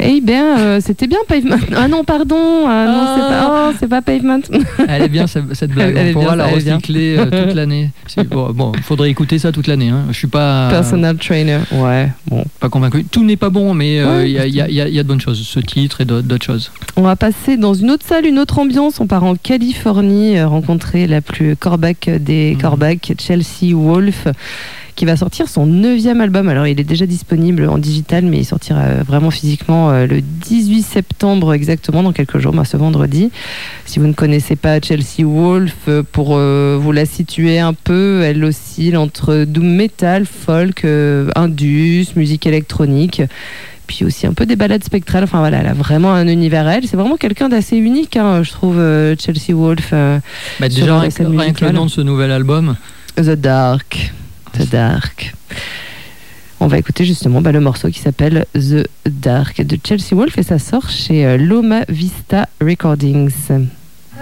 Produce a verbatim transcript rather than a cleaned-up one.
Eh bien, euh, c'était bien Pavement. Ah non, pardon. Ah, non, Ah. c'est pas, oh, c'est pas Pavement. Elle est bien cette blague. Elle est On pourra bien, la elle est bien. recycler euh, toute l'année. C'est- Bon, bon, faudrait écouter ça toute l'année. Hein. Je suis pas Personal trainer. Ouais, bon. pas convaincu. Tout n'est pas bon, mais il Ouais. y, a, y, a, y, a, y a de bonnes choses. Ce titre et d'autres, d'autres choses. On va passer dans une autre salle, une autre ambiance. On part en Californie, euh, rencontrer la plus corbac des Mhm. corbacs, Chelsea Wolfe, qui va sortir son neuvième album. Alors, il est déjà disponible en digital, mais il sortira euh, vraiment physiquement euh, le dix-huit septembre exactement, dans quelques jours, bah, ce vendredi. Si vous ne connaissez pas Chelsea Wolfe, euh, pour euh, vous la situer un peu, elle oscille entre doom metal, folk, euh, indus, musique électronique, puis aussi un peu des ballades spectrales. Enfin voilà, elle a vraiment un univers à elle. C'est vraiment quelqu'un d'assez unique, hein, je trouve, euh, Chelsea Wolfe. euh, Bah, Sur déjà, la rien, scène que- rien que le musicale. nom de ce nouvel album. The Dark. The Dark. On va écouter justement bah, le morceau qui s'appelle The Dark de Chelsea Wolfe et ça sort chez euh, Loma Vista Recordings.